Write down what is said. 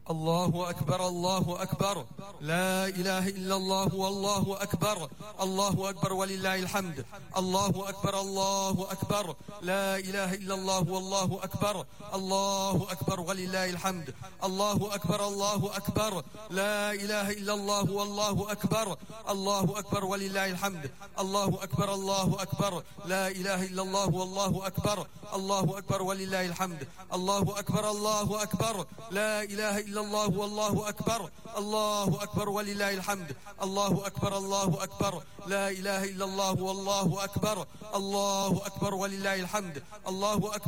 الله أكبر الله أكبر، لا إله إلا الله والله أكبر، الله أكبر ولله الحمد. الله أكبر الله أكبر، لا إله إلا الله والله أكبر، الله أكبر ولله الحمد. الله أكبر الله أكبر، لا إله إلا الله والله أكبر، الله أكبر ولله الحمد. الله أكبر الله أكبر، لا إله إلا الله والله أكبر، الله أكبر ولله الحمد. الله أكبر الله أكبر، لا إله إلا الله والله أكبر، الله أكبر ولله الحمد. الله أكبر الله أكبر، لا إله إلا الله والله أكبر، الله أكبر ولله الحمد. الله أكبر.